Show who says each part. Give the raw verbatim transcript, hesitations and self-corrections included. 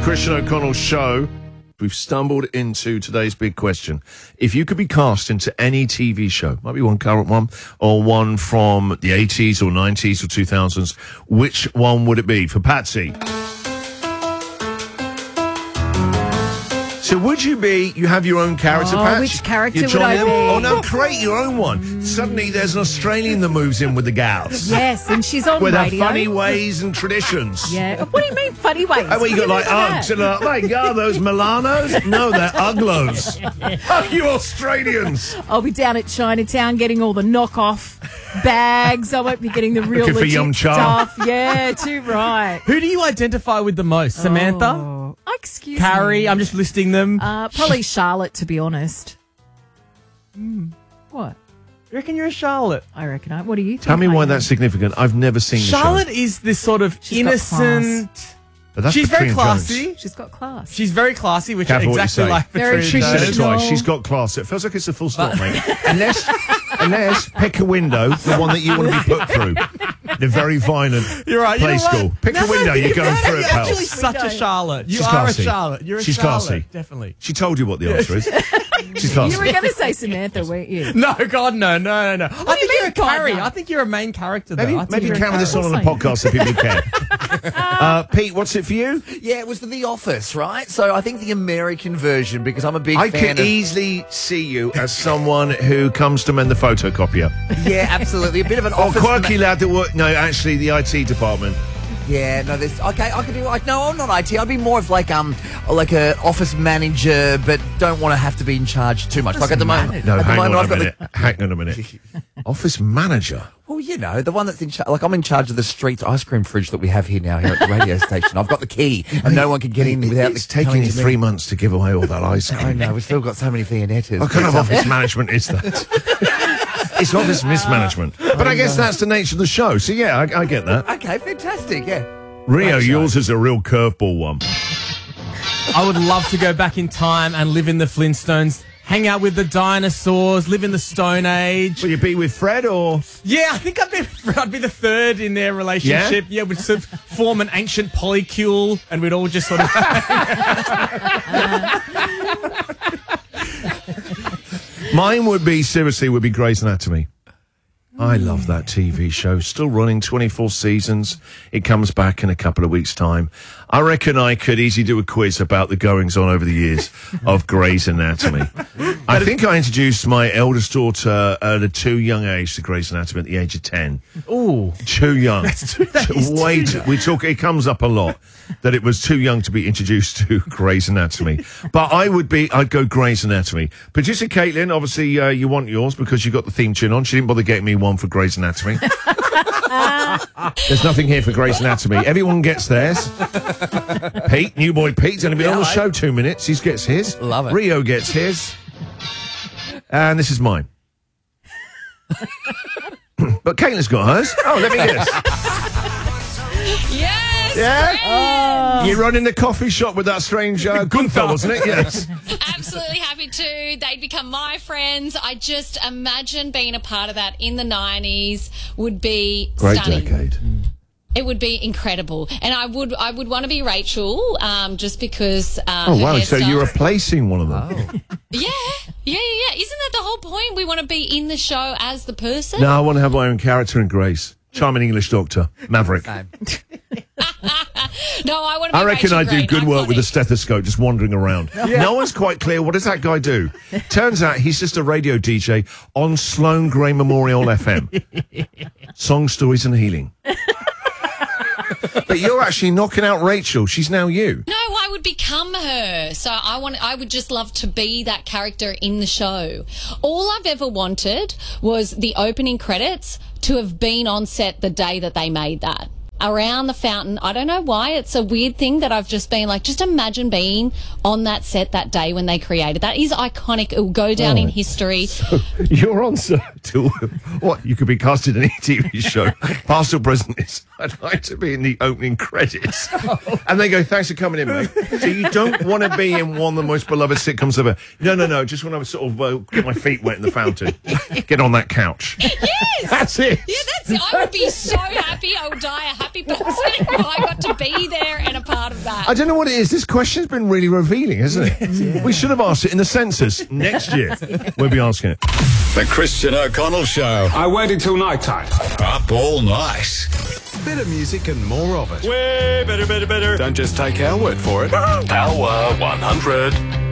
Speaker 1: Christian O'Connell's show. We've stumbled into today's big question. If you could be cast into any T V show, might be one current one, or one from the eighties or nineties or two thousands, which one would it be? For Patsy. So would you be, you have your own character,
Speaker 2: Oh,
Speaker 1: Pat?
Speaker 2: which character
Speaker 1: You're
Speaker 2: would I
Speaker 1: Johnny-
Speaker 2: be?
Speaker 1: Oh, no, create your own one. Suddenly there's an Australian that moves in with the gals.
Speaker 2: Yes, and she's on
Speaker 1: With her
Speaker 2: radio.
Speaker 1: funny ways and traditions.
Speaker 2: Yeah. What do you mean funny ways?
Speaker 1: Oh, well, you got like
Speaker 2: Uggs.
Speaker 1: Uggs and uh, like, oh, those Milanos? No, they're Uglos. Oh, you Australians.
Speaker 2: I'll be down at Chinatown getting all the knockoff bags. I won't be getting the real
Speaker 1: Looking for
Speaker 2: legit
Speaker 1: Yum Cha.
Speaker 2: stuff. Yeah, too right.
Speaker 3: Who do you identify with the most? Samantha?
Speaker 2: Oh, excuse
Speaker 3: Carrie?
Speaker 2: me.
Speaker 3: I'm just listing them.
Speaker 2: Uh, probably Charlotte, to be honest. Mm. What?
Speaker 3: You reckon you're a Charlotte?
Speaker 2: I reckon I. What do you think?
Speaker 1: Tell me
Speaker 2: I
Speaker 1: why
Speaker 2: am?
Speaker 1: that's significant. I've never seen the
Speaker 3: Charlotte
Speaker 1: show.
Speaker 3: is this sort of
Speaker 2: She's got
Speaker 3: innocent.
Speaker 1: But that's
Speaker 3: She's very
Speaker 1: Katrina Jones.
Speaker 3: classy.
Speaker 2: She's got class.
Speaker 3: She's very classy, which
Speaker 1: Careful
Speaker 3: is
Speaker 1: what you
Speaker 3: exactly
Speaker 1: say.
Speaker 3: like
Speaker 2: Very
Speaker 3: Katrina
Speaker 1: She said it
Speaker 3: Jones.
Speaker 2: traditional.
Speaker 1: twice. She's got class. It feels like it's a full stop, mate. Unless, unless pick a window, the one that you want to be put through. The very violent
Speaker 3: You're right. You
Speaker 1: play
Speaker 3: know what?
Speaker 1: school. Pick a
Speaker 3: No,
Speaker 1: window, you're going
Speaker 3: no,
Speaker 1: through it,
Speaker 3: You're
Speaker 1: pal.
Speaker 3: actually such a Charlotte. You
Speaker 1: She's
Speaker 3: are
Speaker 1: classy.
Speaker 3: a Charlotte. You're a
Speaker 1: She's
Speaker 3: Charlotte.
Speaker 1: classy.
Speaker 3: Definitely.
Speaker 1: She told you what the answer is. She's classy.
Speaker 2: You were going to say Samantha, weren't you?
Speaker 3: No, God, no, no, no, no. I
Speaker 2: do you
Speaker 3: think you're
Speaker 2: mean,
Speaker 3: a
Speaker 2: God,
Speaker 3: Carrie.
Speaker 2: no?
Speaker 3: I think you're a main character, though.
Speaker 1: Maybe,
Speaker 3: I think
Speaker 1: maybe
Speaker 3: you're a
Speaker 1: carry this on on the
Speaker 2: Carrie.
Speaker 1: podcast so people care. uh, Pete, what's it for you?
Speaker 4: Yeah, it was for The Office, right? So I think the American version, because I'm a big
Speaker 1: I
Speaker 4: fan
Speaker 1: could
Speaker 4: of...
Speaker 1: easily see you as someone who comes to mend the photocopier.
Speaker 4: Yeah, absolutely. A bit of an
Speaker 1: Or
Speaker 4: office...
Speaker 1: quirky lad that work. No, actually, the I T department.
Speaker 4: Yeah, no, there's... Okay, I could do... Like, no, I'm not I T. I'd be more of like um, like a office manager, but don't want to have to be in charge too much. Like at the moment...
Speaker 1: No,
Speaker 4: at the
Speaker 1: hang on
Speaker 4: moment,
Speaker 1: a
Speaker 4: I've got
Speaker 1: minute.
Speaker 4: the-
Speaker 1: Hang on a minute. Office manager.
Speaker 4: Well, you know, the one that's in charge... Like, I'm in charge of the streets ice cream fridge that we have here now, here at the radio station. I've got the key, and no one can get in without...
Speaker 1: It's
Speaker 4: the-
Speaker 1: taking
Speaker 4: coming
Speaker 1: you
Speaker 4: to me.
Speaker 1: three months to give away all that ice
Speaker 4: I
Speaker 1: cream.
Speaker 4: know, we've still got so many Viennettas.
Speaker 1: What kind of
Speaker 4: But, um,
Speaker 1: office management is that? It's office mismanagement. But I guess that's the nature of the show. So, yeah, I, I get that.
Speaker 4: Okay, fantastic, yeah.
Speaker 1: Rio,
Speaker 4: Great show.
Speaker 1: yours is a real curveball one.
Speaker 3: I would love to go back in time and live in the Flintstones, hang out with the dinosaurs, live in the Stone Age.
Speaker 1: Will you be with Fred or...
Speaker 3: Yeah, I think I'd be I'd be the third in their relationship. Yeah, we'd sort of form an ancient polycule, and we'd all just sort of.
Speaker 1: Mine would be, seriously, would be Grey's Anatomy. I love that T V show. Still running, twenty-four seasons. It comes back in a couple of weeks' time. I reckon I could easily do a quiz about the goings-on over the years of Grey's Anatomy. I think I introduced my eldest daughter at a too young age to Grey's Anatomy at the age of ten.
Speaker 3: Ooh,
Speaker 1: Too young.
Speaker 3: That's too- that is
Speaker 1: Way
Speaker 3: too
Speaker 1: too, we talk. It comes up a lot that it was too young to be introduced to Grey's Anatomy. But I would be. I'd go Grey's Anatomy. Producer Caitlin, obviously uh, you want yours because you got the theme tune on. She didn't bother getting me one for Grey's Anatomy. There's nothing here for Grey's Anatomy. Everyone gets theirs. Pete, new boy Pete's only been
Speaker 4: Yeah,
Speaker 1: on the
Speaker 4: I-
Speaker 1: show two minutes. He gets his.
Speaker 4: Love it.
Speaker 1: Rio gets his. And this is mine. But Caitlin's got hers. Oh, let me guess.
Speaker 5: Yes!
Speaker 1: Yeah? You run in the coffee shop with that strange uh, Gunther, wasn't it? Yes.
Speaker 5: Absolutely happy to. They'd become my friends. I just imagine being a part of that in the nineties would be
Speaker 1: Great
Speaker 5: stunning.
Speaker 1: decade.
Speaker 5: It would be incredible. And I would I would want to be Rachel um, just because... Uh,
Speaker 1: Oh,
Speaker 5: her
Speaker 1: wow. So
Speaker 5: hairstyle-
Speaker 1: you're replacing one of them.
Speaker 5: Yeah, yeah, yeah, yeah. Isn't that the whole point? We want to be in the show as the person?
Speaker 1: No, I want to have my own character in Grace. Charming English doctor. Maverick.
Speaker 4: Same.
Speaker 5: No, I want to be
Speaker 1: I reckon
Speaker 5: Rachel
Speaker 1: I do
Speaker 5: Green.
Speaker 1: good work with a
Speaker 5: Iconic.
Speaker 1: stethoscope just wandering around. No one's quite clear. What does that guy do? Turns out he's just a radio D J on Sloane Gray Memorial F M. Song, stories and healing. But you're actually knocking out Rachel. She's now you.
Speaker 5: No, I would become her. So I want. I would just love to be that character in the show. All I've ever wanted was the opening credits to have been on set the day that they made that. Around the fountain. I don't know why. It's a weird thing that I've just been like, just imagine being on that set that day when they created that. Is iconic. It will go down
Speaker 1: Oh.
Speaker 5: in history.
Speaker 1: You're on, sir, to what? You could be casted in any T V show. Past or present is, I'd like to be in the opening credits. And they go, thanks for coming in, mate. So you don't want to be in one of the most beloved sitcoms ever. No, no, no. Just want to sort of uh, get my feet wet in the fountain. Get on that couch.
Speaker 5: Yes!
Speaker 1: That's it.
Speaker 5: Yeah, that's it. I would be so happy. I would die a happy person if I got to be there and a part of that.
Speaker 1: I don't know what it is. This question's been really revealing, hasn't it? Yeah. We should have asked it in the census next year. We'll be asking it.
Speaker 6: The Christian O'Connell Show.
Speaker 7: I waited till night time.
Speaker 6: Up all night.
Speaker 8: Better music and more of it.
Speaker 6: Way better, better, better.
Speaker 8: Don't just take our word for it.
Speaker 6: Power one hundred.